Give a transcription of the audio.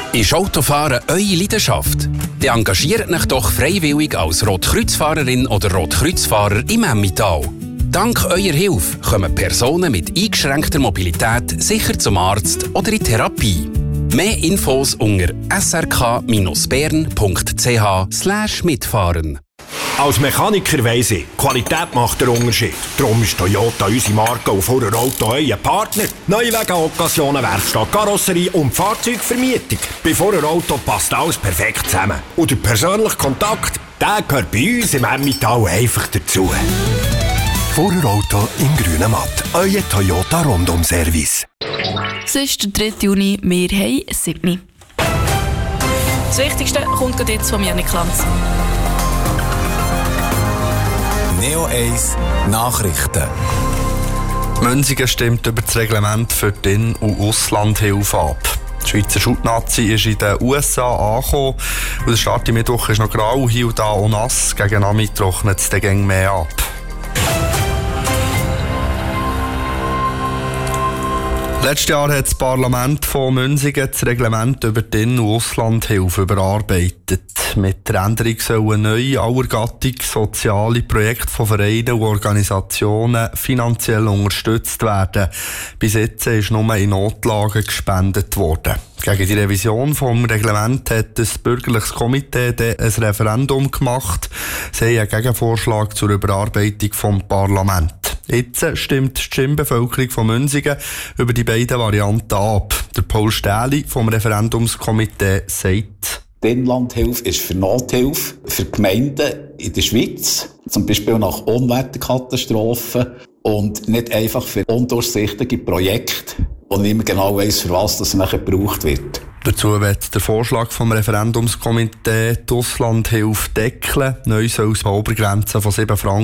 Ist Autofahren eure Leidenschaft? Dann engagiert euch doch freiwillig als Rotkreuzfahrerin oder Rotkreuzfahrer im Emmental. Dank eurer Hilfe kommen Personen mit eingeschränkter Mobilität sicher zum Arzt oder in Therapie. Mehr Infos unter srk-bern.ch/mitfahren. Als Mechaniker weiss ich, Qualität macht den Unterschied. Darum ist Toyota unsere Marke und vor Auto euer Partner. Neuwagen, Occasionen, Werkstatt, Karosserie und Fahrzeugvermietung. Bei Vorher Auto passt alles perfekt zusammen. Und der persönliche Kontakt, der gehört bei uns im Emmental einfach dazu. Vorher Auto in grünem Matt. Euer Toyota Rundum-Service. Es ist der 3. Juni, wir haben 7. Das Wichtigste kommt gerade jetzt von Janik Lanz. Neo 1 Nachrichten. Münzigen stimmt über das Reglement für die In- und Auslandhilfe ab. Die Schweizer Schutnazi ist in den USA angekommen und der Start am Mittwoch ist noch grau, hier und da auch nass. Gegen Abend trocknet es dann mehr ab. Letztes Jahr hat das Parlament von Münzigen das Reglement über die In- und Auslandhilfe überarbeitet. Mit der Änderung sollen neu aller Gattung soziale Projekte von Vereinen und Organisationen finanziell unterstützt werden. Bis jetzt ist nur in Notlagen gespendet worden. Gegen die Revision vom Reglement hat das bürgerliches Komitee ein Referendum gemacht. Sie haben einen Gegenvorschlag zur Überarbeitung vom Parlament. Jetzt stimmt die Stimmbevölkerung von Münzigen über die beiden Varianten ab. Der Paul Stähli vom Referendumskomitee sagt: Die Inlandhilfe ist für Nothilfe für Gemeinden in der Schweiz, zum Beispiel nach Unwetterkatastrophen und nicht einfach für undurchsichtige Projekte, wo niemand genau weiss, für was das nachher gebraucht wird. Dazu wird der Vorschlag vom Referendumskomitee die Auslandhilfe deckeln. Neu soll es eine Obergrenze von 7 Franken